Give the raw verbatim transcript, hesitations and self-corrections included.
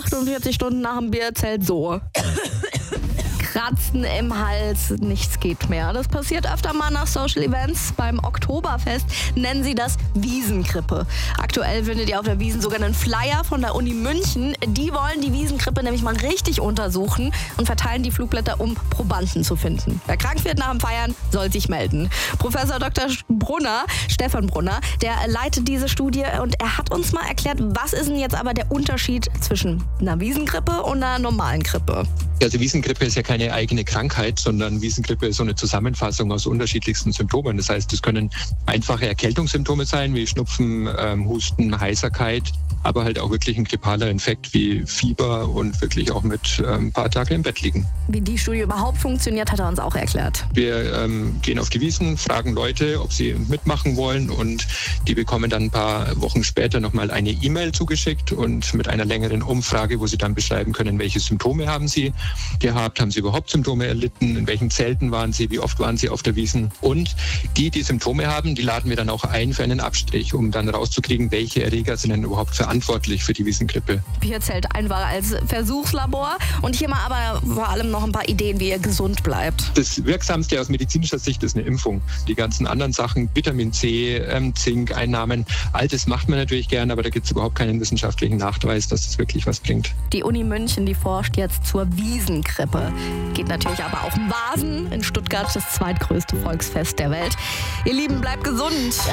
achtundvierzig Stunden nach dem Bierzelt so. Kratzen im Hals, nichts geht mehr. Das passiert öfter mal nach Social Events. Beim Oktoberfest nennen sie das Wiesengrippe. Aktuell findet ihr auf der Wiesn sogar einen Flyer von der Uni München. Die wollen die Wiesengrippe nämlich mal richtig untersuchen und verteilen die Flugblätter, um Probanden zu finden. Wer krank wird nach dem Feiern, soll sich melden. Professor Doktor Brunner, Stefan Brunner, der leitet diese Studie und er hat uns mal erklärt, was ist denn jetzt aber der Unterschied zwischen einer Wiesengrippe und einer normalen Grippe? Also Wiesengrippe ist ja keine eigene Krankheit, sondern Wiesengrippe ist so eine Zusammenfassung aus unterschiedlichsten Symptomen. Das heißt, es können einfache Erkältungssymptome sein, wie Schnupfen, ähm, Husten, Heiserkeit, aber halt auch wirklich ein grippaler Infekt wie Fieber und wirklich auch mit ähm, ein paar Tage im Bett liegen. Wie die Studie überhaupt funktioniert, hat er uns auch erklärt. Wir ähm, gehen auf die Wiesn, fragen Leute, ob sie mitmachen wollen und die bekommen dann ein paar Wochen später nochmal eine E-Mail zugeschickt und mit einer längeren Umfrage, wo sie dann beschreiben können, welche Symptome haben sie gehabt, haben sie überhaupt Symptome erlitten, in welchen Zelten waren sie, wie oft waren sie auf der Wiesn. Und die, die Symptome haben, die laden wir dann auch ein für einen Abstrich, um dann rauszukriegen, welche Erreger sind denn überhaupt verantwortlich für die Wiesengrippe. Bierzelt einfach als Versuchslabor und hier mal aber vor allem noch ein paar Ideen, wie ihr gesund bleibt. Das Wirksamste aus medizinischer Sicht ist eine Impfung. Die ganzen anderen Sachen, Vitamin C, ähm, Zinkeinnahmen, all das macht man natürlich gern, aber da gibt es überhaupt keinen wissenschaftlichen Nachweis, dass das wirklich was bringt. Die Uni München, die forscht jetzt zur Wiesengrippe. Geht natürlich aber auch um Vasen. In Stuttgart das zweitgrößte Volksfest der Welt. Ihr Lieben, bleibt gesund.